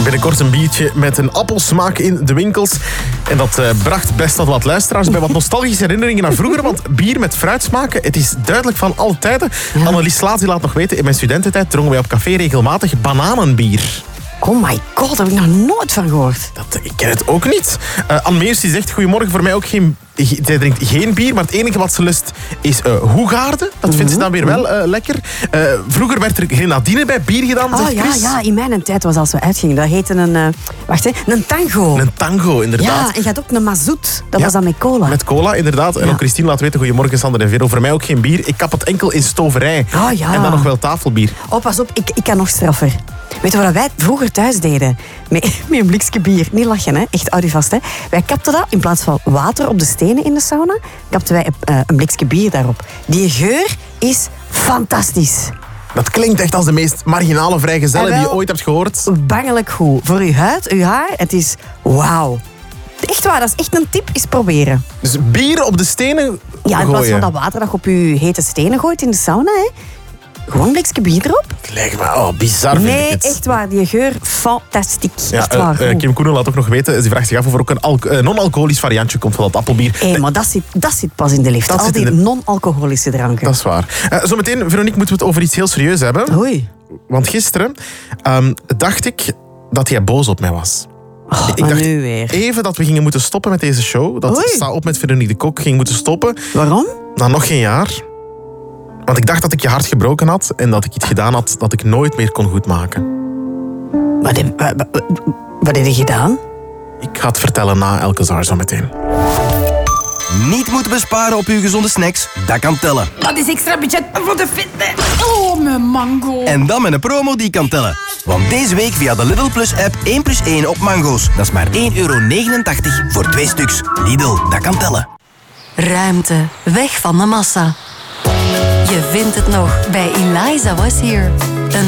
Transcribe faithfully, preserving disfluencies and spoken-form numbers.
Binnenkort een biertje met een appelsmaak in de winkels. En dat uh, bracht best wel wat luisteraars bij wat nostalgische herinneringen naar vroeger. Want bier met fruitsmaken, het is duidelijk van alle tijden. Ja. Annelies Slaat die laat nog weten, in mijn studententijd dronken wij op café regelmatig bananenbier. Oh my god, daar heb ik nog nooit van gehoord. Dat, ik ken het ook niet. Uh, Anne Meers die zegt, goedemorgen, voor mij ook geen... Zij drinkt geen bier, maar het enige wat ze lust is uh, hoegaarden. Dat mm-hmm. vindt ze dan weer wel uh, lekker. Uh, vroeger werd er grenadine bij bier gedaan, zegt oh, Chris. Ja, ja, in mijn tijd was als we uitgingen. Dat heette een... Uh, wacht, hè, een tango. Een tango, inderdaad. Ja, en je had ook een mazoet. Dat ja, was dan met cola. Met cola, inderdaad. En ja. ook Christine laat weten, goedemorgen Sander en Vero. Voor mij ook geen bier. Ik kap het enkel in stoverij. Oh, ja. En dan nog wel tafelbier. Oh, pas op, ik, ik kan nog straffer. Weet je wat wij vroeger thuis deden? Met, met een blikje bier. Niet lachen, hè? Echt audivast. Hè? Wij kapten dat in plaats van water op de stenen in de sauna. Kapten wij uh, een blikje bier daarop. Die geur is fantastisch. Dat klinkt echt als de meest marginale vrijgezellen die je ooit hebt gehoord. Bangelijk goed. Voor uw huid, uw haar, het is wauw. Echt waar, dat is echt een tip, is proberen. Dus bier op de stenen gooien? Ja, in plaats van dat water dat je op je hete stenen gooit in de sauna, hè. Gewoon een blikje bier erop. Het lijkt me oh, bizar, vind nee, ik het. echt waar. Die geur, fantastiek. Ja, echt waar. Uh, uh, Kim Koenen laat ook nog weten, ze vraagt zich af of er ook een alco- uh, non-alcoholisch variantje komt van dat appelbier. Hé, hey, maar dat zit, dat zit pas in de lift. Dat Al die de... non-alcoholische dranken. Dat is waar. Uh, zometeen, Veronique, moeten we het over iets heel serieus hebben. Oei. Want gisteren um, dacht ik dat jij boos op mij was. Oh, ik dacht nu weer. even dat we gingen moeten stoppen met deze show. Dat Oei. Sta op met Veronique de Kok ging moeten stoppen. Waarom? Na nog geen jaar. Want ik dacht dat ik je hart gebroken had en dat ik iets gedaan had dat ik nooit meer kon goedmaken. Wat heb, wat, wat, wat heb je gedaan? Ik ga het vertellen na elke zaar zo meteen. Niet moeten besparen op uw gezonde snacks? Dat kan tellen. Dat is extra budget voor de fitness. Oh, mijn mango. En dan met een promo die kan tellen. Want deze week via de Lidl Plus app één plus één op mango's. Dat is maar één euro negenentachtig voor twee stuks. Lidl, dat kan tellen. Ruimte, weg van de massa. Je vindt het nog bij Eliza Was Here.